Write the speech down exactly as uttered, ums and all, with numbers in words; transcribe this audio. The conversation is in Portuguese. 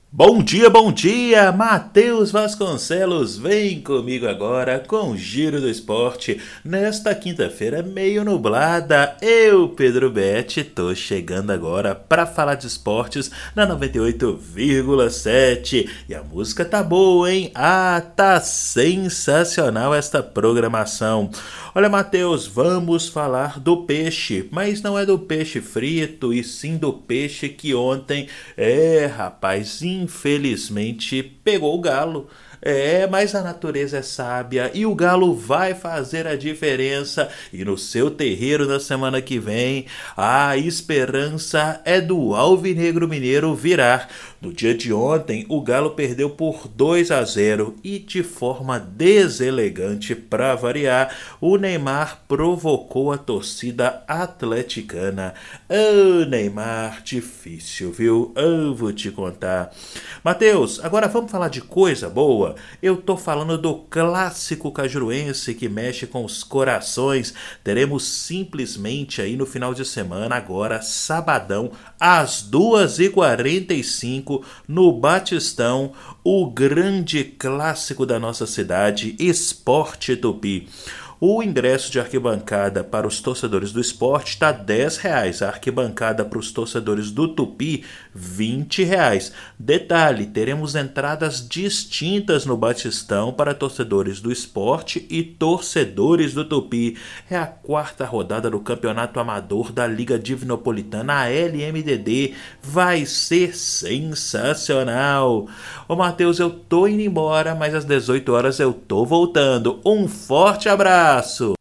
Bom dia, bom dia! Matheus Vasconcelos, vem comigo agora com o Giro do Esporte. Nesta quinta-feira meio nublada, eu, Pedro Betti, tô chegando agora para falar de esportes na noventa e oito vírgula sete. E a música tá boa, hein? Ah, tá sensacional esta programação. Olha, Matheus, vamos falar do peixe, mas não é do peixe frito, e sim do peixe que ontem, é, rapaz, infelizmente pegou o galo. É, mas a natureza é sábia e o galo vai fazer a diferença. E no seu terreiro na semana que vem, a esperança é do Alvinegro Mineiro virar. No dia de ontem, o Galo perdeu por dois a zero e de forma deselegante para variar, o Neymar provocou a torcida atleticana. Ô, oh, Neymar, difícil, viu? Eu vou te contar. Matheus, agora vamos falar de coisa boa? Eu tô falando do clássico cajuruense que mexe com os corações. Teremos simplesmente aí no final de semana, agora sabadão, às duas e quarenta e cinco, no Batistão, o grande clássico da nossa cidade, Sport Tupi. O ingresso de arquibancada para os torcedores do Sport está dez reais. A arquibancada para os torcedores do Tupi, vinte reais. Detalhe, teremos entradas distintas no Batistão para torcedores do Sport e torcedores do Tupi. É a quarta rodada do Campeonato Amador da Liga Divinopolitana, a L M D D. Vai ser sensacional. Ô Matheus, eu tô indo embora, mas às dezoito horas eu tô voltando. Um forte abraço!